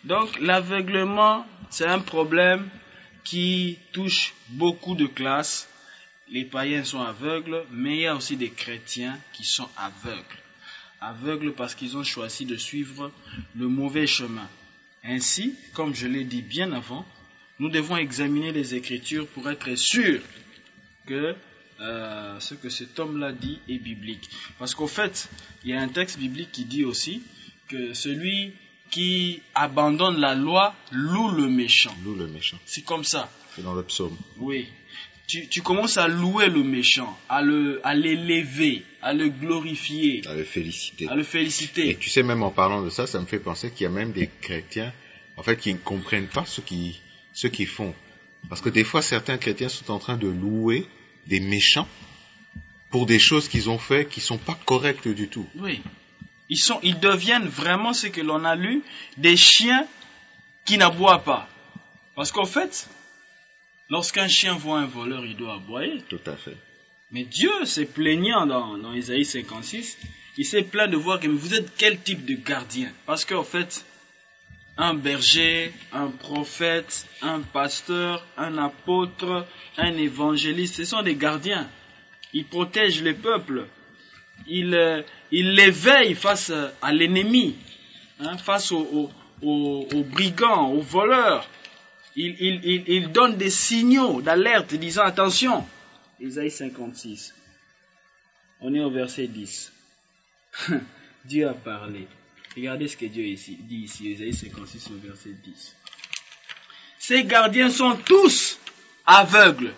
Donc l'aveuglement, c'est un problème qui touche beaucoup de classes. Les païens sont aveugles, mais il y a aussi des chrétiens qui sont aveugles. Aveugles parce qu'ils ont choisi de suivre le mauvais chemin. Ainsi, comme je l'ai dit bien avant, nous devons examiner les Écritures pour être sûrs que ce que cet homme-là dit est biblique. Parce qu'au fait, il y a un texte biblique qui dit aussi que celui qui abandonne la loi loue le méchant. Loue le méchant. C'est comme ça. C'est dans le psaume. Oui. Tu commences à louer le méchant, à l'élever, à le glorifier, À le féliciter. à le féliciter. Et tu sais, même en parlant de ça, ça me fait penser qu'il y a même des chrétiens, en fait, qui ne comprennent pas ce qu'ils font. Parce que des fois, certains chrétiens sont en train de louer des méchants pour des choses qu'ils ont fait qui sont pas correctes du tout. Oui. Ils deviennent vraiment ce que l'on a lu, des chiens qui n'aboient pas. Parce qu'en fait, lorsqu'un chien voit un voleur, il doit aboyer. Tout à fait. Mais Dieu s'est plaignant dans Isaïe 56, il s'est plaint de voir que vous êtes quel type de gardien. Parce qu'en fait, un berger, un prophète, un pasteur, un apôtre, un évangéliste, ce sont des gardiens. Ils protègent les peuples. Ils les veillent face à l'ennemi, face aux brigands, aux voleurs. Ils donnent des signaux d'alerte disant attention. Isaïe 56. On est au verset 10. Dieu a parlé. Regardez ce que Dieu dit ici, Isaïe 56 au verset 10. Ces gardiens sont tous aveugles,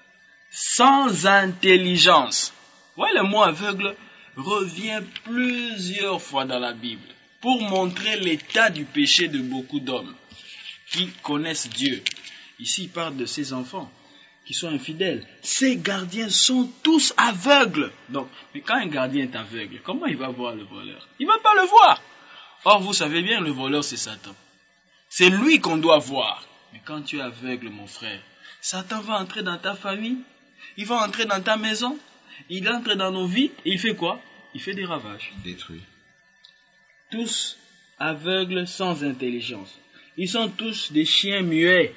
sans intelligence. Ouais, le mot aveugle revient plusieurs fois dans la Bible pour montrer l'état du péché de beaucoup d'hommes qui connaissent Dieu. Ici, il parle de ses enfants qui sont infidèles. Ces gardiens sont tous aveugles. Donc, mais quand un gardien est aveugle, comment il va voir le voleur? Il ne va pas le voir. Or, vous savez bien, le voleur, c'est Satan. C'est lui qu'on doit voir. Mais quand tu es aveugle, mon frère, Satan va entrer dans ta famille, il va entrer dans ta maison, il entre dans nos vies, et il fait quoi? Il fait des ravages. Détruit. Tous aveugles, sans intelligence. Ils sont tous des chiens muets,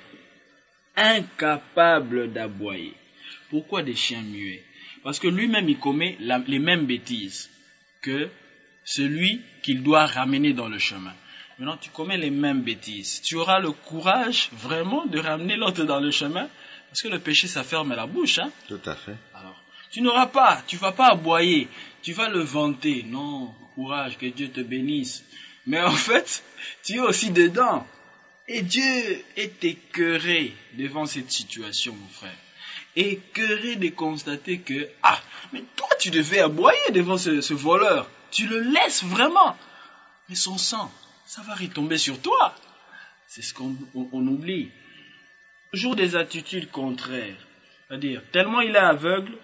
incapables d'aboyer. Pourquoi des chiens muets? Parce que lui-même, il commet les mêmes bêtises que celui qu'il doit ramener dans le chemin. Maintenant, tu commets les mêmes bêtises. Tu auras le courage vraiment de ramener l'autre dans le chemin, parce que le péché, ça ferme la bouche. Tout à fait. Alors, tu n'auras pas, tu ne vas pas aboyer, tu vas le vanter. Non, courage, que Dieu te bénisse. Mais en fait, tu es aussi dedans. Et Dieu est écœuré devant cette situation, mon frère. Écœuré de constater que, mais toi, tu devais aboyer devant ce voleur. Tu le laisses vraiment. Mais son sang, ça va retomber sur toi. C'est ce qu'on oublie. Toujours des attitudes contraires. C'est-à-dire, tellement il est aveugle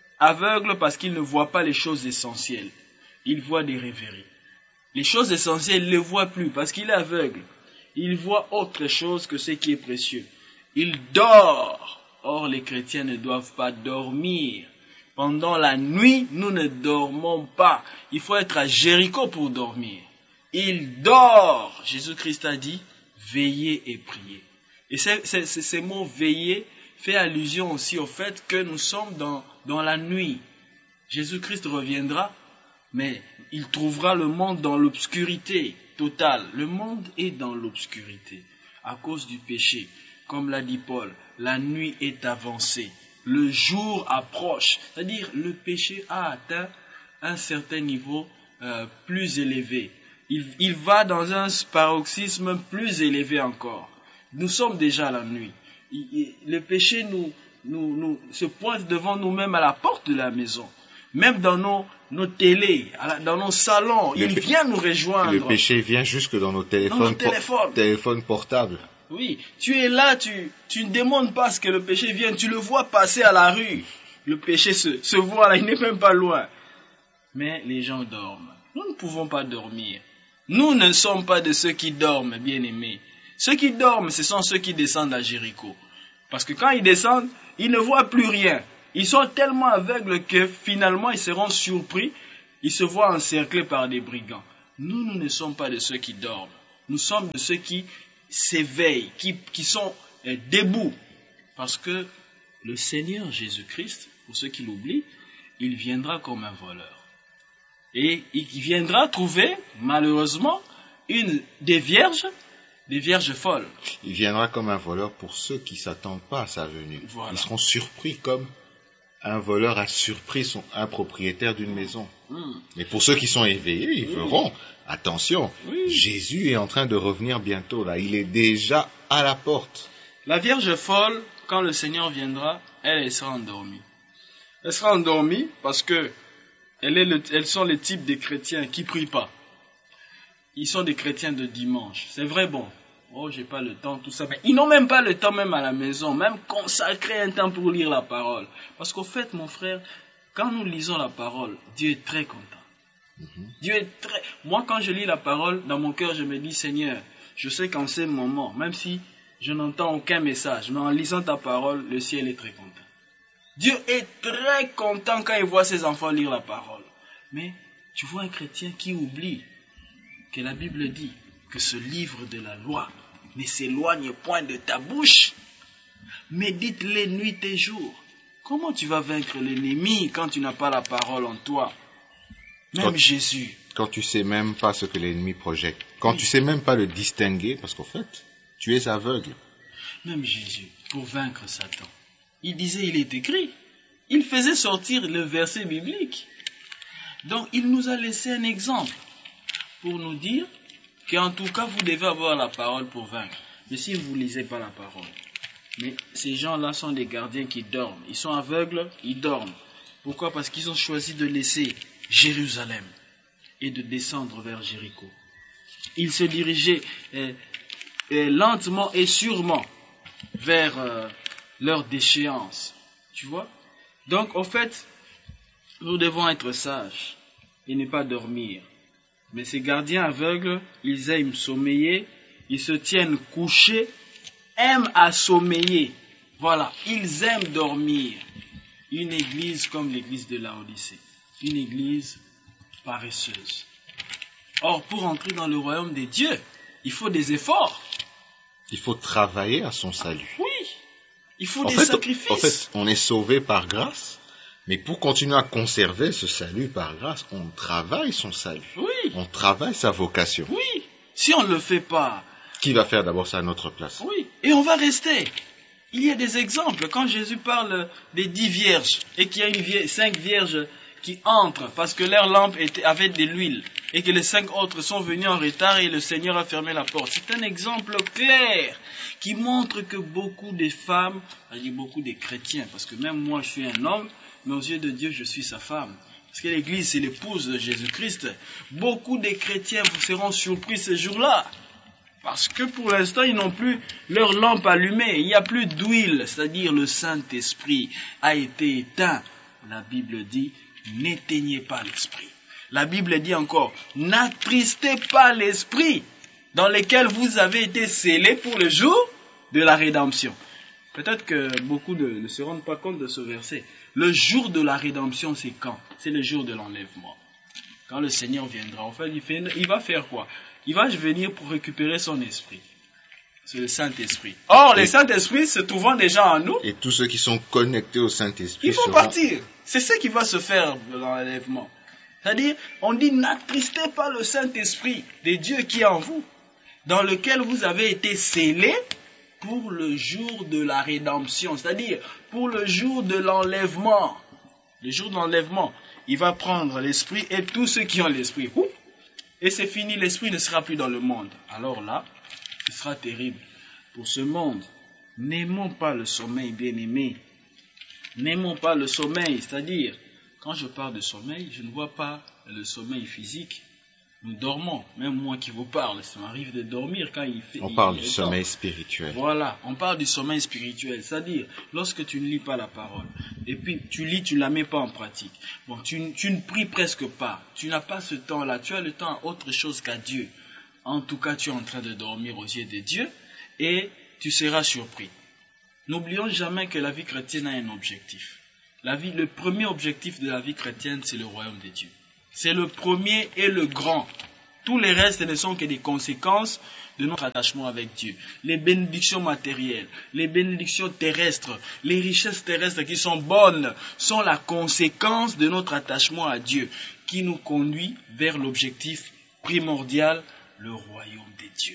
parce qu'il ne voit pas les choses essentielles. Il voit des rêveries. Les choses essentielles, il ne les voit plus parce qu'il est aveugle. Il voit autre chose que ce qui est précieux. Il dort. Or, les chrétiens ne doivent pas dormir. Pendant la nuit, nous ne dormons pas. Il faut être à Jéricho pour dormir. Il dort. Jésus-Christ a dit, veillez et priez. Et ces mots veiller fait allusion aussi au fait que nous sommes dans la nuit. Jésus-Christ reviendra, mais il trouvera le monde dans l'obscurité totale. Le monde est dans l'obscurité à cause du péché. Comme l'a dit Paul, la nuit est avancée. Le jour approche. C'est-à-dire, le péché a atteint un certain niveau plus élevé. Il va dans un paroxysme plus élevé encore. Nous sommes déjà à la nuit. Le péché se pointe devant nous-mêmes à la porte de la maison. Même dans nos télés, dans nos salons, il vient nous rejoindre. Le péché vient jusque dans nos téléphones portables. Oui, tu es là, tu ne demandes pas ce que le péché vienne, tu le vois passer à la rue. Le péché se voit là, il n'est même pas loin. Mais les gens dorment. Nous ne pouvons pas dormir. Nous ne sommes pas de ceux qui dorment, bien-aimés. Ceux qui dorment, ce sont ceux qui descendent à Jéricho. Parce que quand ils descendent, ils ne voient plus rien. Ils sont tellement aveugles que finalement ils seront surpris. Ils se voient encerclés par des brigands. Nous ne sommes pas de ceux qui dorment. Nous sommes de ceux qui s'éveillent, qui sont debout. Parce que le Seigneur Jésus-Christ, pour ceux qui l'oublient, il viendra comme un voleur. Et il viendra trouver, malheureusement, des vierges folles. Il viendra comme un voleur pour ceux qui ne s'attendent pas à sa venue. Voilà. Ils seront surpris comme un voleur a surpris un propriétaire d'une maison. Mais pour ceux qui sont éveillés, ils verront, attention, Jésus est en train de revenir bientôt là. Il est déjà à la porte. La Vierge folle, quand le Seigneur viendra, elle sera endormie. Elle sera endormie parce que elles sont les types de chrétiens qui ne prient pas. Ils sont des chrétiens de dimanche. C'est vrai, bon. Oh, j'ai pas le temps, tout ça. Mais ils n'ont même pas le temps, même à la maison, même consacrer un temps pour lire la parole. Parce qu'au fait, mon frère, quand nous lisons la parole, Dieu est très content. Dieu est très... Moi, quand je lis la parole, dans mon cœur, je me dis, Seigneur, je sais qu'en ce moment, même si je n'entends aucun message, mais en lisant ta parole, le ciel est très content. Dieu est très content quand il voit ses enfants lire la parole. Mais tu vois un chrétien qui oublie que la Bible dit que ce livre de la loi ne s'éloigne point de ta bouche. Médite-les nuit et jour. Comment tu vas vaincre l'ennemi quand tu n'as pas la parole en toi? Même Jésus. Quand tu sais même pas ce que l'ennemi projette. Quand tu sais même pas le distinguer, parce qu'en fait, tu es aveugle. Même Jésus, pour vaincre Satan, il disait, il est écrit. Il faisait sortir le verset biblique. Donc, il nous a laissé un exemple pour nous dire qu'en tout cas, vous devez avoir la parole pour vaincre. Mais si vous ne lisez pas la parole, mais ces gens-là sont des gardiens qui dorment. Ils sont aveugles, ils dorment. Pourquoi? Parce qu'ils ont choisi de laisser Jérusalem et de descendre vers Jéricho. Ils se dirigeaient lentement et sûrement vers leur déchéance. Tu vois? Donc, au fait, nous devons être sages et ne pas dormir. Mais ces gardiens aveugles, ils aiment sommeiller, ils se tiennent couchés, aiment à sommeiller. Voilà, ils aiment dormir. Une église comme l'église de Laodicée, une église paresseuse. Or, pour entrer dans le royaume des dieux, il faut des efforts. Il faut travailler à son salut. Oui, il faut des sacrifices. En fait, on est sauvé par grâce. Mais pour continuer à conserver ce salut par grâce, on travaille son salut. Oui. On travaille sa vocation. Oui. Si on ne le fait pas... Qui va faire d'abord ça à notre place? Oui. Et on va rester. Il y a des exemples. Quand Jésus parle des 10 vierges et qu'il y a 5 vierges qui entrent parce que leur lampe avait de l'huile et que les 5 autres sont venus en retard et le Seigneur a fermé la porte. C'est un exemple clair qui montre que beaucoup de femmes, c'est-à-dire beaucoup de chrétiens, parce que même moi je suis un homme, mais aux yeux de Dieu, je suis sa femme. Parce que l'Église, c'est l'épouse de Jésus-Christ. Beaucoup de chrétiens vous seront surpris ce jour-là. Parce que pour l'instant, ils n'ont plus leur lampe allumée. Il n'y a plus d'huile, c'est-à-dire le Saint-Esprit a été éteint. La Bible dit, n'éteignez pas l'Esprit. La Bible dit encore, n'attristez pas l'Esprit dans lequel vous avez été scellés pour le jour de la rédemption. Peut-être que beaucoup ne se rendent pas compte de ce verset. Le jour de la rédemption, c'est quand? C'est le jour de l'enlèvement. Quand le Seigneur viendra, en fait, il va faire quoi? Il va venir pour récupérer son esprit. C'est le Saint-Esprit. Or, le Saint-Esprit se trouvant déjà en nous. Et tous ceux qui sont connectés au Saint-Esprit ils vont partir. C'est ce qui va se faire dans l'enlèvement. C'est-à-dire, on dit, n'attristez pas le Saint-Esprit de Dieu qui est en vous, dans lequel vous avez été scellés pour le jour de la rédemption, c'est-à-dire pour le jour de l'enlèvement. Le jour de l'enlèvement, il va prendre l'esprit et tous ceux qui ont l'esprit. Et c'est fini, l'esprit ne sera plus dans le monde. Alors là, ce sera terrible pour ce monde. N'aimons pas le sommeil, bien-aimés. N'aimons pas le sommeil, c'est-à-dire, quand je parle de sommeil, je ne vois pas le sommeil physique. Nous dormons, même moi qui vous parle, ça m'arrive de dormir quand il fait... On parle du sommeil spirituel. Voilà, on parle du sommeil spirituel, c'est-à-dire lorsque tu ne lis pas la parole, et puis tu lis, tu ne la mets pas en pratique. Bon, tu ne pries presque pas, tu n'as pas ce temps-là, tu as le temps à autre chose qu'à Dieu. En tout cas, tu es en train de dormir aux yeux de Dieu, et tu seras surpris. N'oublions jamais que la vie chrétienne a un objectif. Le premier objectif de la vie chrétienne, c'est le royaume de Dieu. C'est le premier et le grand. Tous les restes ne sont que des conséquences de notre attachement avec Dieu. Les bénédictions matérielles, les bénédictions terrestres, les richesses terrestres qui sont bonnes sont la conséquence de notre attachement à Dieu qui nous conduit vers l'objectif primordial, le royaume des dieux.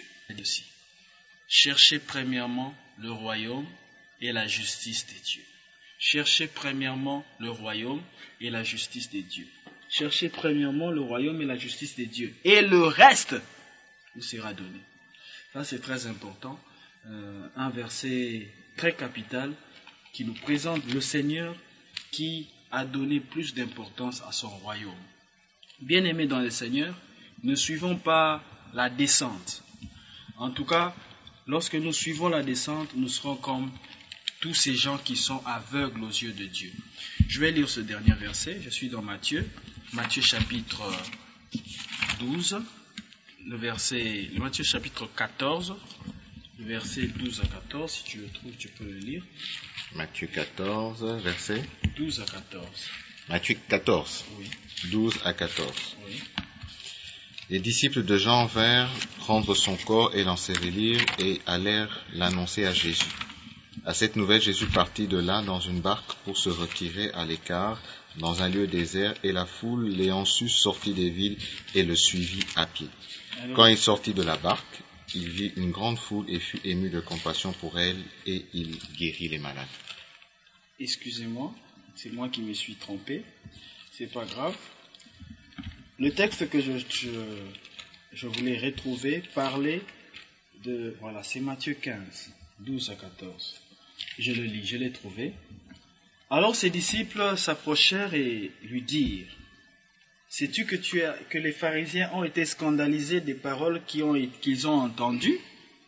Cherchez premièrement le royaume et la justice des dieux. Cherchez premièrement le royaume et la justice des dieux. Cherchez premièrement le royaume et la justice des dieux. Et le reste vous sera donné. Ça, c'est très important. Un verset très capital qui nous présente le Seigneur qui a donné plus d'importance à son royaume. Bien-aimés dans le Seigneur, ne suivons pas la descente. En tout cas, lorsque nous suivons la descente, nous serons comme tous ces gens qui sont aveugles aux yeux de Dieu. Je vais lire ce dernier verset. Je suis dans Matthieu chapitre 12, Matthieu chapitre 14, le verset 12 à 14. Si tu le trouves, tu peux le lire. Matthieu 14, verset 12 à 14. Matthieu 14, Oui. 12 à 14. Oui. Les disciples de Jean vinrent prendre son corps et l'ensevelir et allèrent l'annoncer à Jésus. À cette nouvelle, Jésus partit de là dans une barque pour se retirer à l'écart dans un lieu désert, et la foule, l'ayant su, sortit des villes et le suivit à pied. Quand il sortit de la barque, il vit une grande foule et fut ému de compassion pour elle, et il guérit les malades. Excusez-moi, c'est moi qui me suis trompé. C'est pas grave. Le texte que je voulais retrouver parlait de... Voilà, c'est Matthieu 15, 12 à 14. Je le lis, je l'ai trouvé. Alors ses disciples s'approchèrent et lui dirent: sais-tu que les pharisiens ont été scandalisés des paroles qu'ils ont entendues?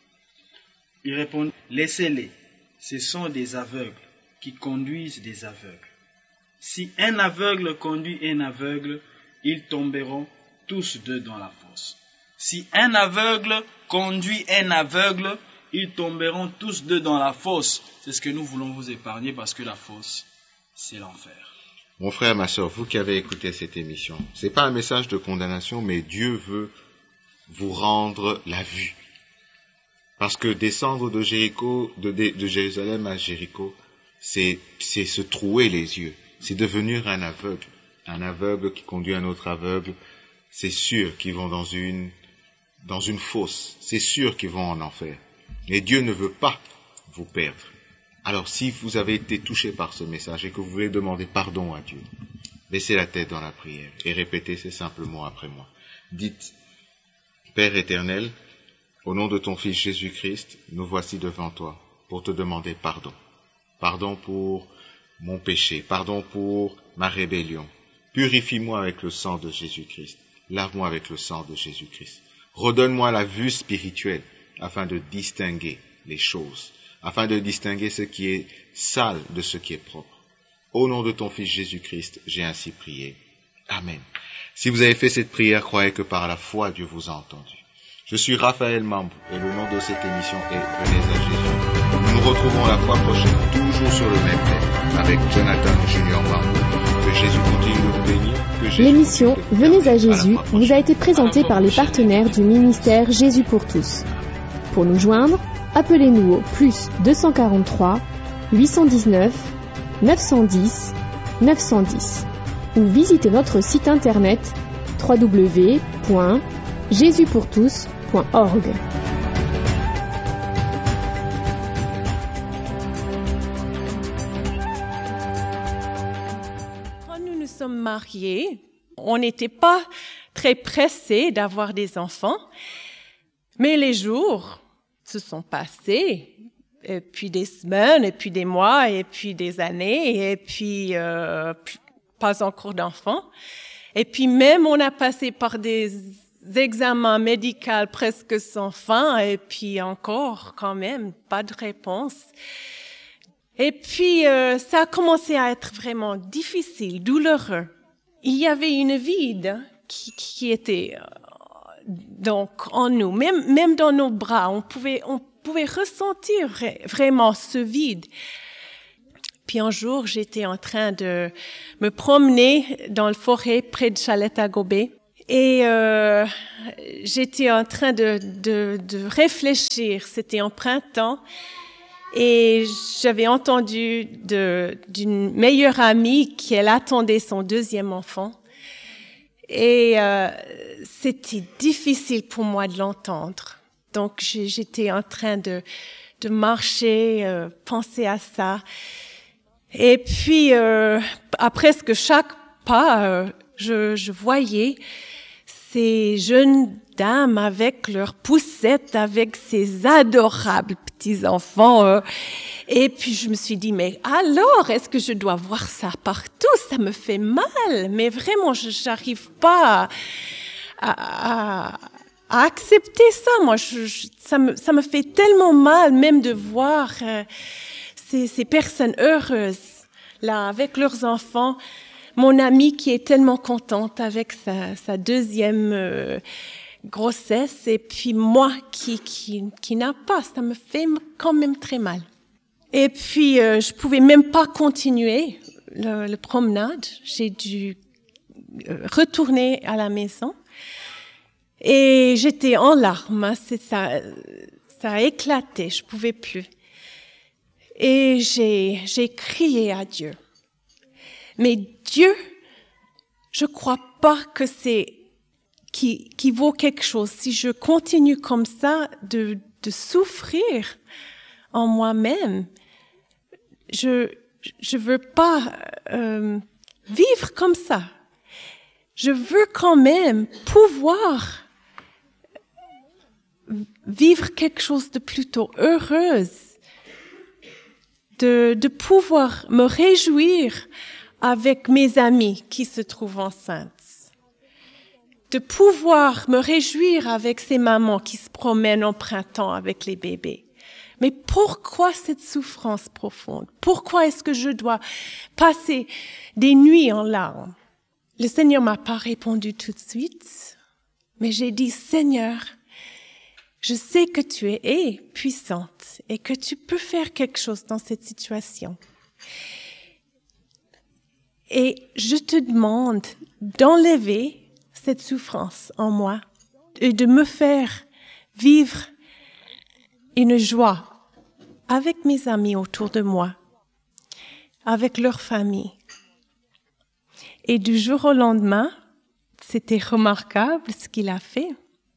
Il répondit: laissez-les, ce sont des aveugles qui conduisent des aveugles. Si un aveugle conduit un aveugle, ils tomberont tous deux dans la fosse. Si un aveugle conduit un aveugle, ils tomberont tous deux dans la fosse. C'est ce que nous voulons vous épargner, parce que la fosse, c'est l'enfer. Mon frère, ma soeur, vous qui avez écouté cette émission, c'est pas un message de condamnation, mais Dieu veut vous rendre la vue. Parce que descendre de Jérusalem à Jéricho, c'est se trouer les yeux. C'est devenir un aveugle. Un aveugle qui conduit un autre aveugle, c'est sûr qu'ils vont dans une fosse. C'est sûr qu'ils vont en enfer. Mais Dieu ne veut pas vous perdre. Alors si vous avez été touché par ce message et que vous voulez demander pardon à Dieu, baissez la tête dans la prière et répétez ces simples mots après moi. Dites: Père éternel, au nom de ton Fils Jésus-Christ, nous voici devant toi pour te demander pardon. Pardon pour mon péché, pardon pour ma rébellion. Purifie-moi avec le sang de Jésus-Christ. Lave-moi avec le sang de Jésus-Christ. Redonne-moi la vue spirituelle afin de distinguer les choses, afin de distinguer ce qui est sale de ce qui est propre. Au nom de ton Fils Jésus-Christ, j'ai ainsi prié. Amen. Si vous avez fait cette prière, croyez que par la foi, Dieu vous a entendu. Je suis Raphaël Mambou et le nom de cette émission est Venez à Jésus. Nous nous retrouvons la fois prochaine, toujours sur le même thème, avec Jonathan Junior Mambou. Que Jésus continue de vous bénir. L'émission Venez à Jésus vous a été présentée par les partenaires du ministère Jésus pour tous. Pour nous joindre, appelez-nous au plus 243 819 910 910 ou visitez notre site internet www.jesuspourtous.org. Quand nous nous sommes mariés, on n'était pas très pressés d'avoir des enfants, mais les jours se sont passés, et puis des semaines, et puis des mois, et puis des années, et puis pas encore d'enfants. Et puis même on a passé par des examens médicaux presque sans fin, et puis encore quand même pas de réponse. Et puis ça a commencé à être vraiment difficile, douloureux. Il y avait une vide qui était donc en nous, même dans nos bras, on pouvait ressentir vraiment ce vide. Puis un jour, j'étais en train de me promener dans la forêt près de Chalet-à-Gobet Et j'étais en train de réfléchir. C'était en printemps. Et j'avais entendu d'une meilleure amie qu'elle attendait son deuxième enfant. Et c'était difficile pour moi de l'entendre. Donc j'étais en train de marcher, penser à ça. Et puis à presque chaque pas, je voyais ces jeunes dames avec leurs poussettes, avec ces adorables petits-enfants. Et puis je me suis dit, mais alors, est-ce que je dois voir ça partout? Ça me fait mal. Mais vraiment, j'arrive pas à accepter ça. Moi, ça me fait tellement mal même de voir ces personnes heureuses là avec leurs enfants. Mon amie qui est tellement contente avec sa deuxième grossesse, et puis moi qui n'a pas, ça me fait quand même très mal. Et puis je pouvais même pas continuer le promenade. J'ai dû retourner à la maison et j'étais en larmes. Ça a éclaté, je pouvais plus. Et j'ai crié à Dieu. Mais Dieu, je crois pas que c'est qui vaut quelque chose. Si je continue comme ça de souffrir en moi-même, je veux pas vivre comme ça. Je veux quand même pouvoir vivre quelque chose de plutôt heureuse, de pouvoir me réjouir avec mes amis qui se trouvent enceintes, de pouvoir me réjouir avec ces mamans qui se promènent au printemps avec les bébés. Mais pourquoi cette souffrance profonde? Pourquoi est-ce que je dois passer des nuits en larmes? Le Seigneur m'a pas répondu tout de suite, mais j'ai dit, Seigneur, je sais que tu es puissante et que tu peux faire quelque chose dans cette situation. Et je te demande d'enlever cette souffrance en moi et de me faire vivre une joie avec mes amis autour de moi, avec leur famille. Et du jour au lendemain, c'était remarquable ce qu'il a fait.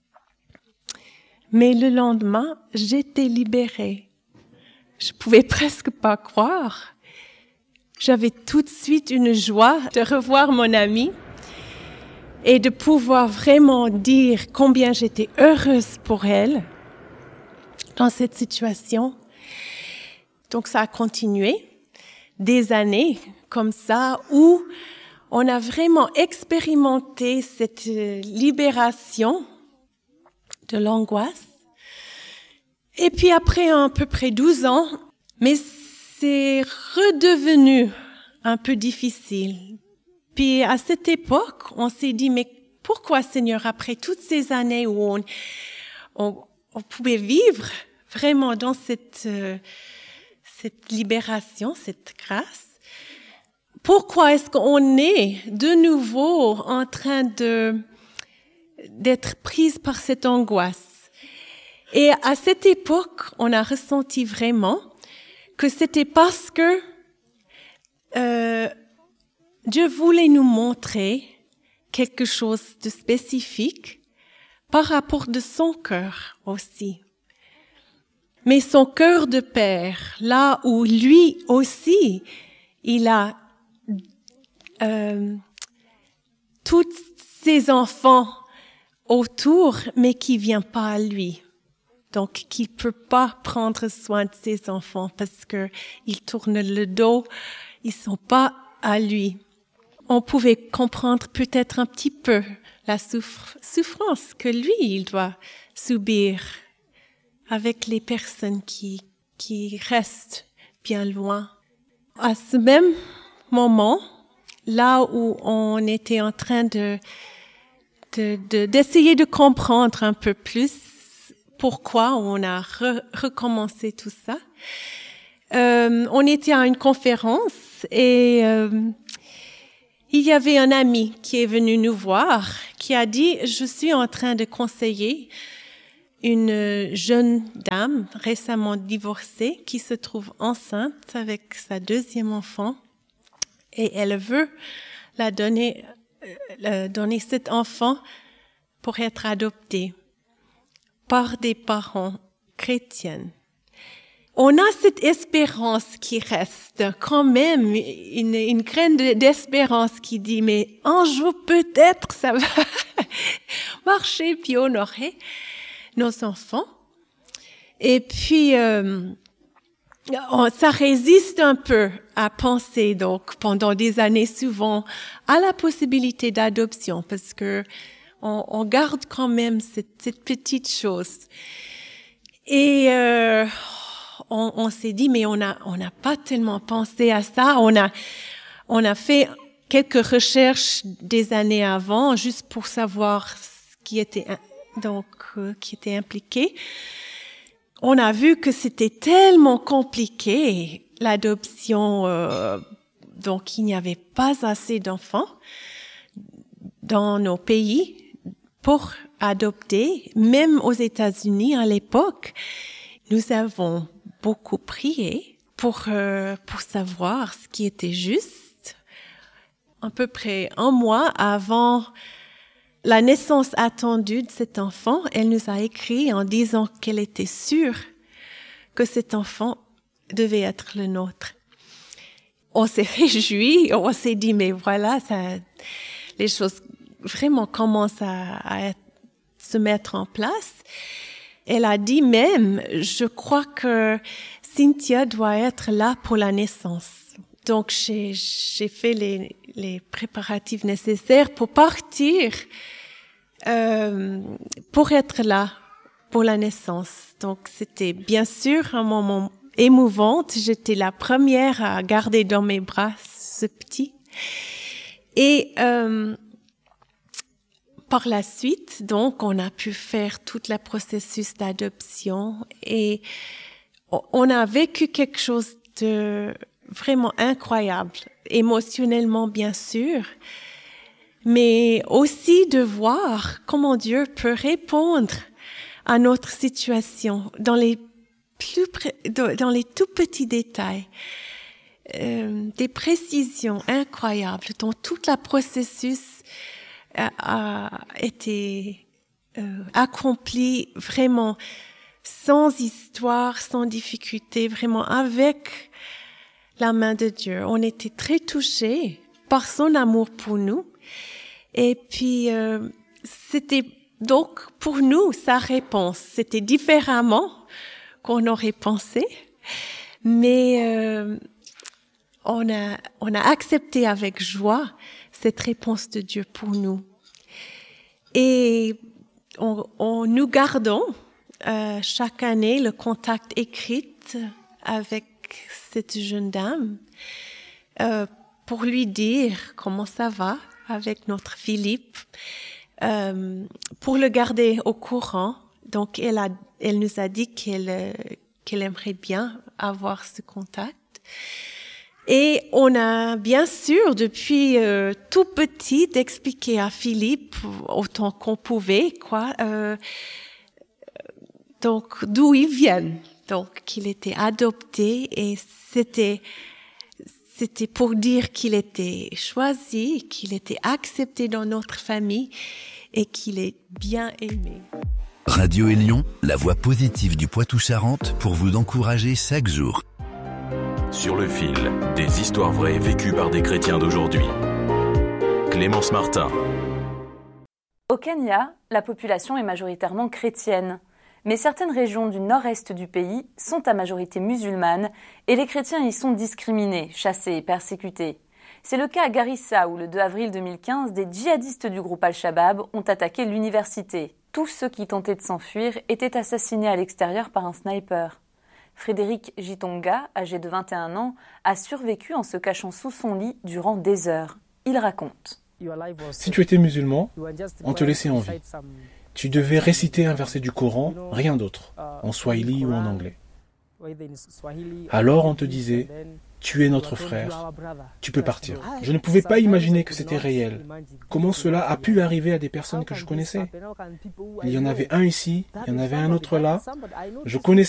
Mais le lendemain, j'étais libérée. Je pouvais presque pas croire. J'avais tout de suite une joie de revoir mon amie et de pouvoir vraiment dire combien j'étais heureuse pour elle dans cette situation. Donc ça a continué des années comme ça où on a vraiment expérimenté cette libération de l'angoisse. Et puis après à peu près 12 ans, mais c'est redevenu un peu difficile. Puis à cette époque, on s'est dit, mais pourquoi Seigneur, après toutes ces années où on pouvait vivre vraiment dans cette libération, cette grâce, pourquoi est-ce qu'on est de nouveau en train d'être prise par cette angoisse? Et à cette époque, on a ressenti vraiment que c'était parce que Dieu voulait nous montrer quelque chose de spécifique par rapport de son cœur aussi. Mais son cœur de père, là où lui aussi, il a tous ses enfants autour, mais qui vient pas à lui. Donc, qui peut pas prendre soin de ses enfants parce que il tourne le dos, ils sont pas à lui. On pouvait comprendre peut-être un petit peu la souffrance que lui, il doit subir avec les personnes qui restent bien loin. À ce même moment, là où on était en train d'essayer de comprendre un peu plus pourquoi on a recommencé tout ça, on était à une conférence et il y avait un ami qui est venu nous voir, qui a dit « Je suis en train de conseiller une jeune dame récemment divorcée qui se trouve enceinte avec sa deuxième enfant et elle veut donner cet enfant pour être adopté par des parents chrétiens. » On a cette espérance qui reste, quand même, une graine d'espérance qui dit, mais un jour peut-être ça va marcher, puis on aurait nos enfants. Et puis, ça résiste un peu à penser, donc, pendant des années souvent, à la possibilité d'adoption, parce que on garde quand même cette petite chose. Et on s'est dit, mais on n'a pas tellement pensé à ça. On a fait quelques recherches des années avant, juste pour savoir ce qui était impliqué. On a vu que c'était tellement compliqué, l'adoption, donc il n'y avait pas assez d'enfants dans nos pays pour adopter, même aux États-Unis à l'époque. Nous avons beaucoup prié pour savoir ce qui était juste. À peu près un mois avant la naissance attendue de cet enfant, elle nous a écrit en disant qu'elle était sûre que cet enfant devait être le nôtre. On s'est réjouis, on s'est dit, mais voilà, les choses vraiment commencent à se mettre en place. Elle a dit même, je crois que Cynthia doit être là pour la naissance. Donc, j'ai fait les préparatifs nécessaires pour partir, pour être là pour la naissance. Donc, c'était bien sûr un moment émouvant. J'étais la première à garder dans mes bras ce petit. Et par la suite, donc, on a pu faire tout le processus d'adoption et on a vécu quelque chose de vraiment incroyable, émotionnellement bien sûr, mais aussi de voir comment Dieu peut répondre à notre situation dans les tout petits détails, des précisions incroyables dans tout le processus a été accompli vraiment sans histoire, sans difficulté, vraiment avec la main de Dieu. On était très touchés par son amour pour nous. Et puis, c'était donc pour nous sa réponse. C'était différemment qu'on aurait pensé, mais on a accepté avec joie cette réponse de Dieu pour nous. Et nous gardons chaque année le contact écrit avec cette jeune dame pour lui dire comment ça va avec notre Philippe, pour le garder au courant. Donc, elle nous a dit qu'elle aimerait bien avoir ce contact. Et on a bien sûr, depuis tout petit, expliqué à Philippe autant qu'on pouvait, donc d'où il vient. Donc qu'il était adopté et c'était pour dire qu'il était choisi, qu'il était accepté dans notre famille et qu'il est bien aimé. Radio Élion, la voix positive du Poitou-Charentes pour vous encourager chaque jour. Sur le fil, des histoires vraies vécues par des chrétiens d'aujourd'hui. Clémence Martin. Au Kenya, la population est majoritairement chrétienne. Mais certaines régions du nord-est du pays sont à majorité musulmane et les chrétiens y sont discriminés, chassés et persécutés. C'est le cas à Garissa où le 2 avril 2015, des djihadistes du groupe Al-Shabaab ont attaqué l'université. Tous ceux qui tentaient de s'enfuir étaient assassinés à l'extérieur par un sniper. Frédéric Gitonga, âgé de 21 ans, a survécu en se cachant sous son lit durant des heures. Il raconte. Si tu étais musulman, on te laissait en vie. Tu devais réciter un verset du Coran, rien d'autre, en swahili ou en anglais. Alors on te disait, tu es notre frère, tu peux partir. Je ne pouvais pas imaginer que c'était réel. Comment cela a pu arriver à des personnes que je connaissais? Il y en avait un ici, il y en avait un autre là. Je connaissais